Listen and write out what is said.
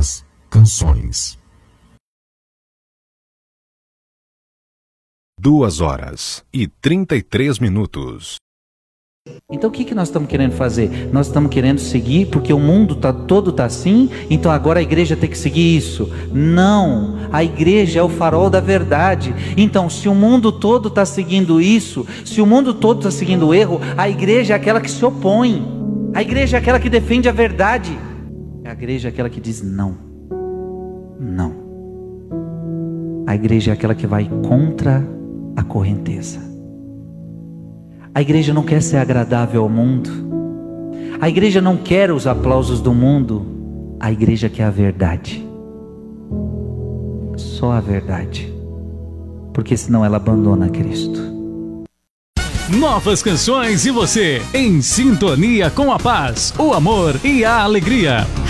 Novas canções. 2h33. Então o que nós estamos querendo fazer? Nós estamos querendo seguir porque o mundo todo está assim, então agora a igreja tem que seguir isso. Não, a igreja é o farol da verdade. Então se o mundo todo está seguindo isso, se o mundo todo está seguindo o erro, a igreja é aquela que se opõe. A igreja é aquela que defende a verdade. A igreja é aquela que diz não. Não. A igreja é aquela que vai contra a correnteza. A igreja não quer ser agradável ao mundo. A igreja não quer os aplausos do mundo. A igreja quer a verdade. Só a verdade. Porque senão ela abandona Cristo. Novas canções e você, em sintonia com a paz, o amor e a alegria.